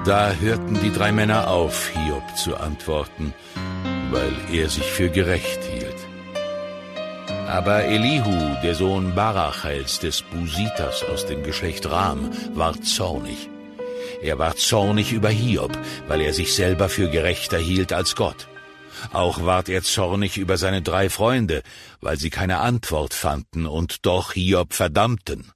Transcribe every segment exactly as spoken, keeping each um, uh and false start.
Da hörten die drei Männer auf, Hiob zu antworten, weil er sich für gerecht hielt. Aber Elihu, der Sohn Barachels des Busitas aus dem Geschlecht Ram, war zornig. Er war zornig über Hiob, weil er sich selber für gerechter hielt als Gott. Auch ward er zornig über seine drei Freunde, weil sie keine Antwort fanden und doch Hiob verdammten.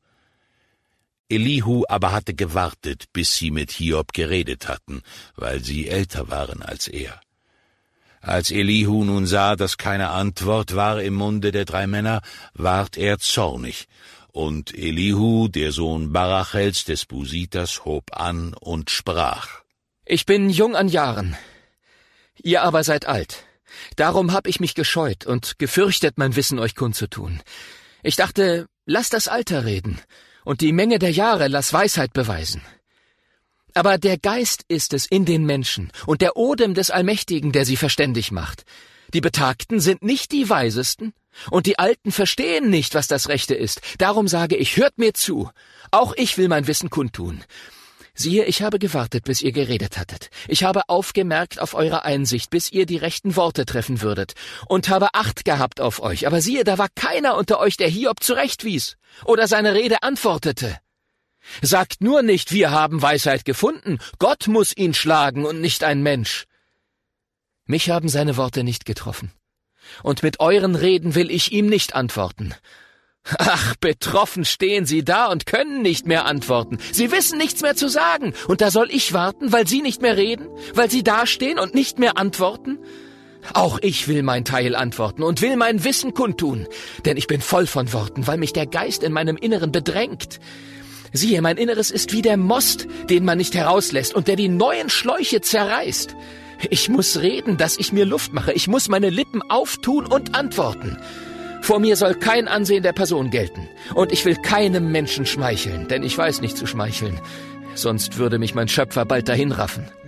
Elihu aber hatte gewartet, bis sie mit Hiob geredet hatten, weil sie älter waren als er. Als Elihu nun sah, dass keine Antwort war im Munde der drei Männer, ward er zornig. Und Elihu, der Sohn Barachels des Busitas, hob an und sprach: Ich bin jung an Jahren, ihr aber seid alt. Darum hab ich mich gescheut und gefürchtet, mein Wissen euch kundzutun. Ich dachte, lass das Alter reden, und die Menge der Jahre lass Weisheit beweisen. Aber der Geist ist es in den Menschen und der Odem des Allmächtigen, der sie verständig macht. Die Betagten sind nicht die Weisesten, und die Alten verstehen nicht, was das Rechte ist. Darum sage ich, hört mir zu. Auch ich will mein Wissen kundtun. Siehe, ich habe gewartet, bis ihr geredet hattet. Ich habe aufgemerkt auf eure Einsicht, bis ihr die rechten Worte treffen würdet, und habe Acht gehabt auf euch. Aber siehe, da war keiner unter euch, der Hiob zurechtwies oder seine Rede antwortete. Sagt nur nicht, wir haben Weisheit gefunden. Gott muss ihn schlagen und nicht ein Mensch. Mich haben seine Worte nicht getroffen. Und mit euren Reden will ich ihm nicht antworten. Ach, betroffen stehen sie da und können nicht mehr antworten. Sie wissen nichts mehr zu sagen. Und da soll ich warten, weil sie nicht mehr reden? Weil sie dastehen und nicht mehr antworten? Auch ich will mein Teil antworten und will mein Wissen kundtun. Denn ich bin voll von Worten, weil mich der Geist in meinem Inneren bedrängt. Siehe, mein Inneres ist wie der Most, den man nicht herauslässt und der die neuen Schläuche zerreißt. Ich muss reden, dass ich mir Luft mache. Ich muss meine Lippen auftun und antworten. Vor mir soll kein Ansehen der Person gelten. Und ich will keinem Menschen schmeicheln, denn ich weiß nicht zu schmeicheln. Sonst würde mich mein Schöpfer bald dahinraffen.